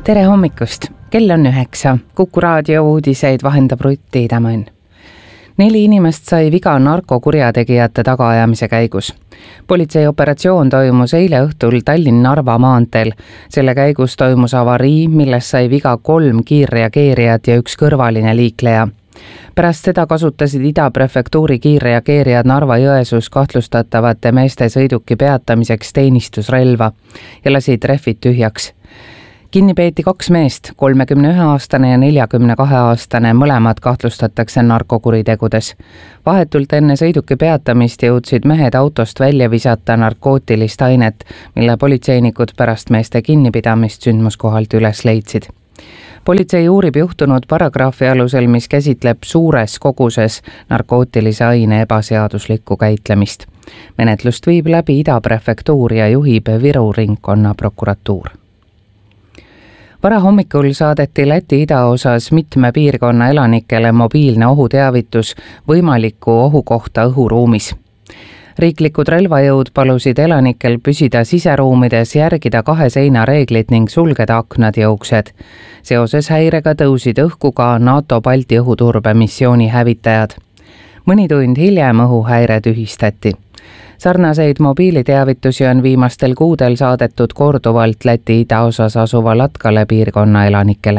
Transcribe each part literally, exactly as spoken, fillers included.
Tere hommikust! Kell on üheksa. Kuku raadio uudiseid vahendab Rutti Idamann. Neli inimest sai viga narkokurjategijate tagaajamise käigus. Politsei operatsioon toimus eile õhtul Tallinn-Narva maanteel. Selle käigus toimus avarii, milles sai viga kolm kiirreageerijat ja üks kõrvaline liikleja. Pärast seda kasutasid Ida prefektuuri kiirreageerijad Narva-Jõesuus kahtlustatavate meeste sõiduki peatamiseks teenistusrelva ja lasid treffid tühjaks. Kinni peeti kaks meest, kolmekümne ühe aastane ja neljakümne kahe aastane, mõlemad kahtlustatakse narkokuritegudes. Vahetult enne sõiduki peatamist jõudsid mehed autost välja visata narkootilist ainet, mille politseinikud pärast meeste kinnipidamist sündmuskohalt üles leidsid. Politsei uurib juhtunud paragrahvi alusel, mis käsitleb suures koguses narkootilise aine ebaseaduslikku käitlemist. Menetlust viib läbi Ida prefektuur ja juhib Viru ringkonna prokuratuur. Varahommikul saadeti Läti idaosas mitme piirkonna elanikele mobiilne ohuteavitus võimaliku ohu kohta õhuruumis. Riiklikud relvajõud palusid elanikel püsida siseruumides, järgida kahe seina reeglid ning sulgeda aknad ja uksed. Seoses häirega tõusid õhku ka NATO Balti õhuturbe missiooni hävitajad. Mõni tund hiljem õhuhäire tühistati. Sarnaseid mobiiliteavitusi on viimastel kuudel saadetud korduvalt Läti idaosas asuva Latkale piirkonna elanikele.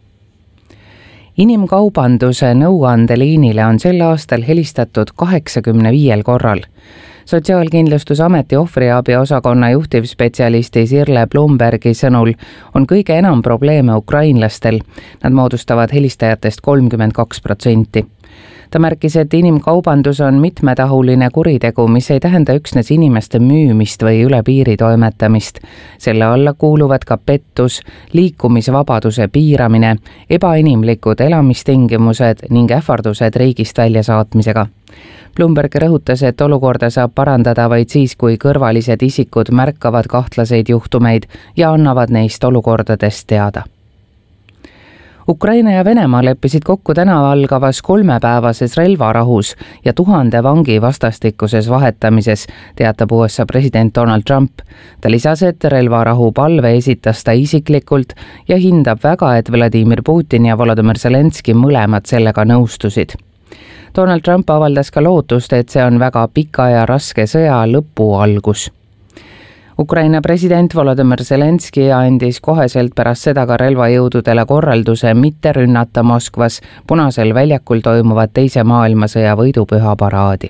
Inimkaubanduse nõuandeliinile on sel aastal helistatud kaheksakümne viiel korral. Sotsiaalkindlustusameti ohvriabi osakonna juhtivspetsialisti Sirle Blumbergi sõnul on kõige enam probleeme ukrainlastel. Nad moodustavad helistajatest kolmkümmend kaks protsenti. Ta märkis, et inimkaubandus on mitmetahuline kuritegu, mis ei tähenda üksnes inimeste müümist või üle piiri toimetamist. Selle alla kuuluvad ka pettus, liikumisvabaduse piiramine, ebainimlikud elamistingimused ning ähvardused riigist väljasaatmisega. Blumberg rõhutas, et olukorda saab parandada vaid siis, kui kõrvalised isikud märkavad kahtlaseid juhtumeid ja annavad neist olukordadest teada. Ukraina ja Venemaa leppisid kokku täna algavas kolmepäevases relvarahus ja tuhande vangi vastastikuses vahetamises, teatab U S A president Donald Trump. Ta lisas, et relvarahu palve esitas ta isiklikult ja hindab väga, et Vladimir Putin ja Volodymyr Zelenski mõlemad sellega nõustusid. Donald Trump avaldas ka lootust, et see on väga pika ja raske sõja lõpu algus. Ukraina president Volodymyr Zelenski andis koheselt pärast seda ka relvajõududele korralduse mitte rünnata Moskvas Punasel väljakul toimuvat teise maailmasõja võidupüha paraadi.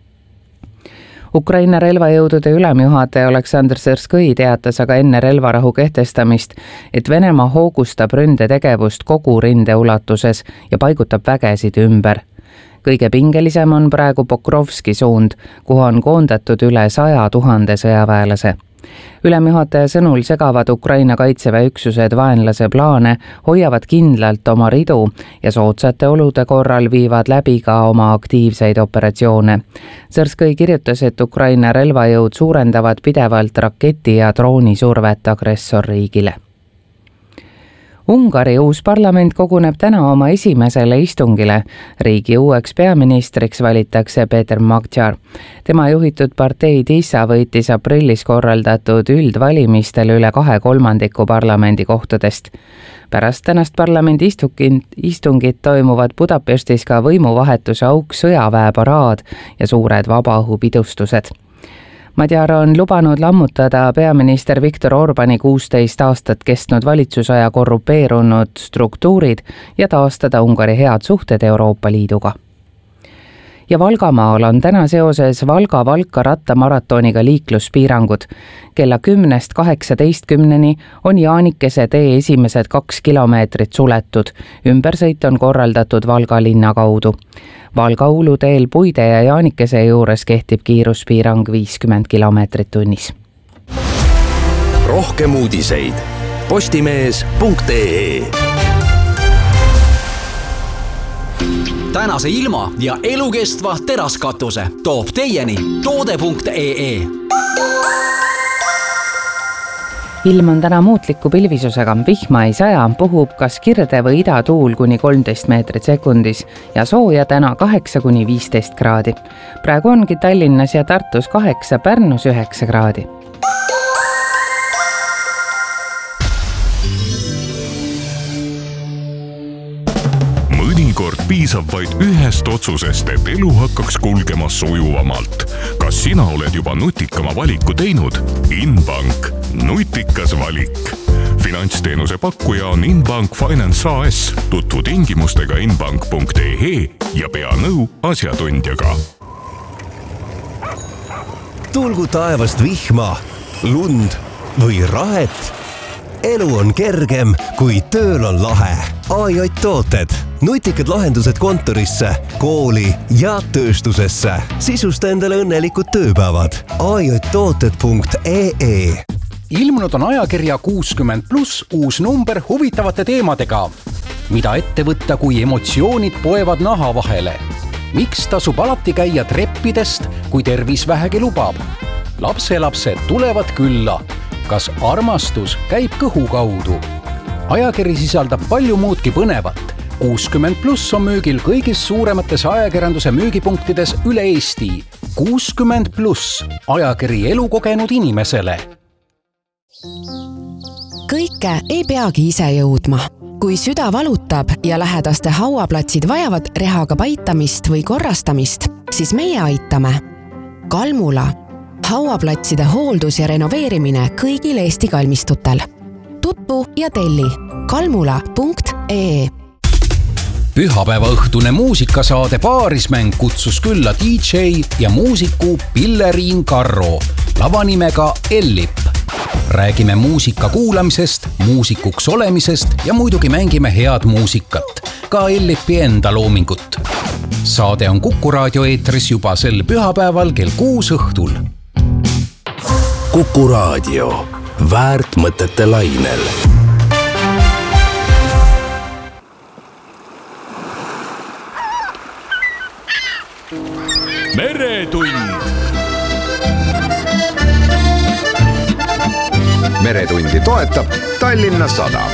Ukraina relvajõudude ülemjuhataja Oleksandr Sirskõi teatas aga enne relvarahu kehtestamist, et Venemaa hoogustab ründetegevust kogu rinde ulatuses ja paigutab vägesid ümber. Kõige pingelisem on praegu Pokrovski suund, kuhu on koondatud üle saja tuhande sõjaväelase. Ülemjuhataja sõnul segavad Ukraina kaitseväe üksused vaenlase plaane, hoiavad kindlalt oma ridu ja soodsate olude korral viivad läbi ka oma aktiivseid operatsioone. Sirskõi kirjutas, et Ukraina relvajõud suurendavad pidevalt raketi- ja droonisurvet agressorriigile. Ungari uus parlament koguneb täna oma esimesele istungile. Riigi uueks peaministriks valitakse Peter Magdjar. Tema juhitud partei Tisa võitis aprillis korraldatud üldvalimistel üle kahe kolmandiku parlamendi kohtadest. Pärast tänast parlamendi istungit toimuvad Budapestis ka võimuvahetuse auk sõjaväeparaad ja suured vabaõhupidustused. Madjar on lubanud lammutada peaminister Viktor Orbani kuusteist aastat kestnud valitsusaja korrupeerunud struktuurid ja taastada Ungari head suhted Euroopa Liiduga. Ja Valgamaal on täna seoses Valga-Valka rattamaratoniga liikluspiirangud. Kella kümnest kaheksateistkümneni on Jaanikese tee esimesed kaks kilomeetrit suletud. Ümbersõit on korraldatud Valga linna kaudu. Valga-Uulu teel Puide ja Jaanikese juures kehtib kiiruspiirang viiskümmend kilomeetrit tunnis. Rohkem uudiseid postimees punkt ee. Tänase ilma ja elukestva teraskatuse toob teieni toode punkt ee. Ilm on täna muutliku pilvisusega, vihma ei saja, puhub kas kirde või idatuul kuni kolmteist meetrit sekundis ja sooja täna kaheksa kuni viisteist kraadi. Praegu ongi Tallinnas ja Tartus kaheksa, Pärnus üheksa kraadi. Mõnikord piisab vaid ühest otsusest, et elu hakkaks kulgema sujuvamalt. Kas sina oled juba nutikama valiku teinud? Inbank. Nutikas valik. Finantsteenuse pakkuja on Inbank Finance A S. Tutvu tingimustega inbank punkt e e ja pea nõu asjatundjaga. Tulgu taevast vihma, lund või rahet. Elu on kergem, kui tööl on lahe. A J tooted. Nutikad lahendused kontorisse, kooli ja tööstusesse. Sisusta endale õnnelikud tööpäevad. A J tooted punkt e e. Ilmunud on ajakirja kuuskümmend pluss uus number huvitavate teemadega. Mida ette võtta, kui emotsioonid poevad naha vahele? Miks tasub alati käia treppidest, kui tervis vähegi lubab? Lapselapsed tulevad külla. Kas armastus käib kõhu kaudu? Ajakiri sisaldab palju muudki põnevat. kuuskümmend pluss on müügil kõigis suuremates ajakirjanduse müügipunktides üle Eesti. kuuskümmend pluss, ajakiri elukogenud inimesele. Kõike ei peagi ise jõudma. Kui süda valutab ja lähedaste hauaplatsid vajavad rehaga paitamist või korrastamist, siis meie aitame. Kalmula. Hauaplatside hooldus ja renoveerimine kõigil Eesti kalmistutel. Tutvu ja telli kalmula punkt e e. Pühapäeva õhtune muusikasaade Paarismäng kutsus külla D J ja muusiku Pilleriin Karro lavanimega Ellip. Räägime muusika kuulamisest, muusikuks olemisest ja muidugi mängime head muusikat, ka Ellipi enda loomingut. Saade on Kuku raadio eetris juba sel pühapäeval kell kuus õhtul. Kuku raadio. Väärt mõtete lainel. Meretund. Meretundi toetab Tallinna Sadam.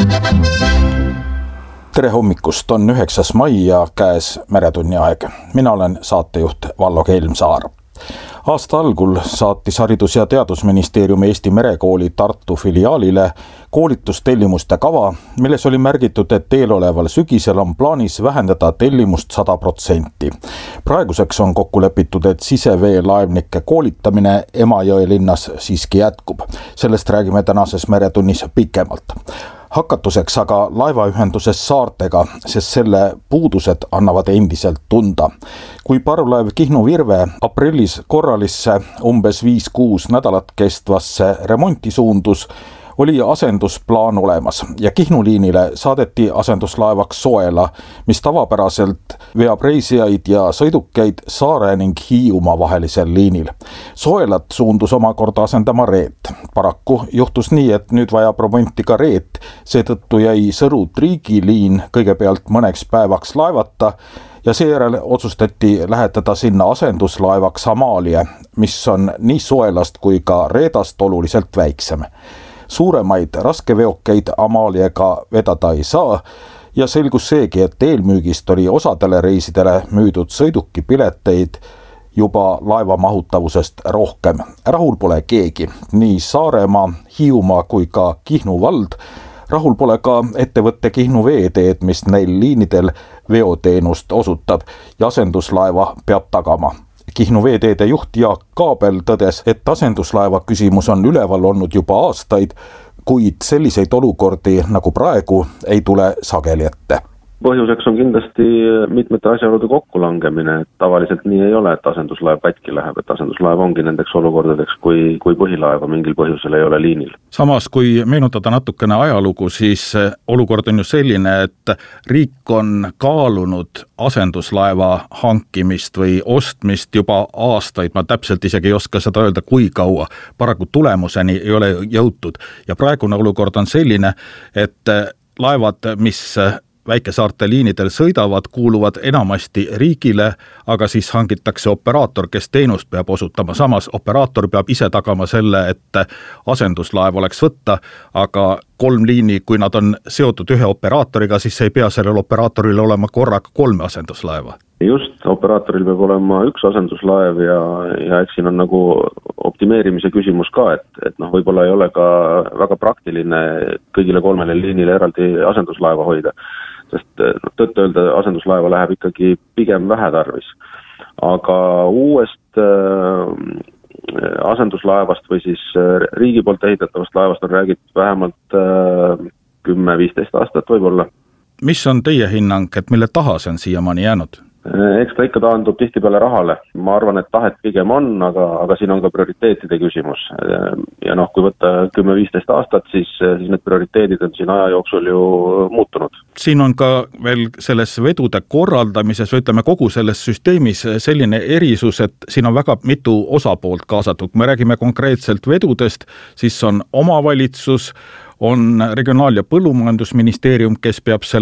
Tere hommikust, on üheksas mai ja käes meretunni aeg. Mina olen saatejuht Vallo Kelmsaar. Aasta algul saatis Haridus- ja Teadusministeeriumi Eesti Merekooli Tartu filiaalile koolitustellimuste kava, milles oli märgitud, et eeloleval sügisel on plaanis vähendada tellimust sada protsenti. Praeguseks on kokku lepitud, et siseveelaevnike koolitamine Emajõe linnas siiski jätkub. Sellest räägime tänases meretunnis pikemalt. Hakatuseks aga laevaühenduses saartega, sest selle puudused annavad endiselt tunda. Kui parvlaev Kihnu Virve aprillis korralisse umbes viis kuus nädalat kestvasse remonti suundus, oli asendusplaan olemas ja Kihnu liinile saadeti asenduslaevaks Soela, mis tavapäraselt veab reisijaid ja sõidukeid Saare ning Hiiumaa vahelisel liinil. Soelat suundus omakorda asendama Reet. Paraku juhtus nii, et nüüd vajab remonti ka Reet, seetõttu jäi Sõru-Triigi liin kõigepealt mõneks päevaks laevata ja seejärel otsustati lähetada sinna asenduslaevaks Amalie, mis on nii Soelast kui ka Reedast oluliselt väiksem. Suuremaid raskeveokeid Amaliega vedada ei saa ja selgus seegi, et eelmüügist oli osadele reisidele müüdud sõidukipileteid juba laeva mahutavusest rohkem. Rahul pole keegi, nii Saaremaa, Hiiumaa kui ka Kihnu vald. Rahul pole ka ettevõtte Kihnu veeteed, mis neil liinidel veoteenust osutab ja asenduslaeva peab tagama. Kihnu veeteede juht Jaak Kaabel tõdes, et asenduslaeva küsimus on üleval olnud juba aastaid, kuid selliseid olukordi nagu praegu ei tule sageli ette. Põhjuseks on kindlasti mitmete asjaolude kokkulangemine, et tavaliselt nii ei ole, et asenduslaev katki läheb, et asenduslaev ongi nendeks olukordadeks, kui, kui põhilaeva mingil põhjusel ei ole liinil. Samas, kui meenutada natukene ajalugu, siis olukord on ju selline, et riik on kaalunud asenduslaeva hankimist või ostmist juba aastaid, ma täpselt isegi ei oska seda öelda, kui kaua, paraku tulemuseni ei ole jõutud ja praegune olukord on selline, et laevad, mis väikesaarte liinidel sõidavad, kuuluvad enamasti riigile, aga siis hangitakse operaator, kes teenust peab osutama. Samas operaator peab ise tagama selle, et asenduslaev oleks võtta, aga kolm liini, kui nad on seotud ühe operaatoriga, siis ei pea sellel operaatoril olema korraga kolme asenduslaeva. Just, operaatoril peab olema üks asenduslaev ja, ja eks siin on nagu optimeerimise küsimus ka, et, et noh, võib-olla ei ole ka väga praktiline kõigile kolmele liinile eraldi asenduslaeva hoida. sest no, tõtt-öelda asenduslaeva läheb ikkagi pigem vähe tarvis. Aga uuest äh, asenduslaevast või siis riigi poolt ehitatavast laevast on räägitud vähemalt kümme viisteist aastat võib-olla. Mis on teie hinnang, et mille taha see on siiamaani jäänud? Eks ta ikka taandub tihtipeale rahale. Ma arvan, et tahet pigem on, aga, aga siin on ka prioriteetide küsimus. Ja noh, kui võtta kümme viisteist aastat, siis, siis need prioriteedid on siin aja jooksul ju muutunud. Siin on ka veel selles vedude korraldamises, või ütleme kogu selles süsteemis selline erisus, et siin on väga mitu osapoolt kaasatud. Kui me räägime konkreetselt vedudest, siis on omavalitsus, on Regionaal- ja Põllumajandusministeerium, kes peab selle